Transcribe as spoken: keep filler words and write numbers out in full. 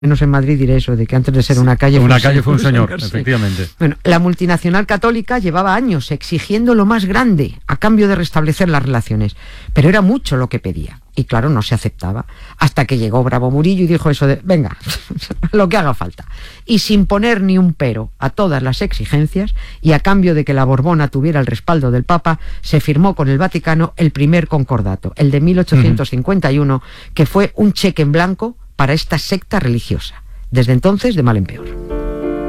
menos en Madrid diré eso, de que antes de ser una calle... Una fue calle fue un señor, señor, efectivamente. Sí. Bueno, la multinacional católica llevaba años exigiendo lo más grande a cambio de restablecer las relaciones, pero era mucho lo que pedía, y claro, no se aceptaba, hasta que llegó Bravo Murillo y dijo eso de, venga, lo que haga falta, y sin poner ni un pero a todas las exigencias, y a cambio de que la Borbona tuviera el respaldo del Papa, se firmó con el Vaticano el primer concordato, el de mil ochocientos cincuenta y uno, uh-huh. que fue un cheque en blanco para esta secta religiosa. Desde entonces, de mal en peor.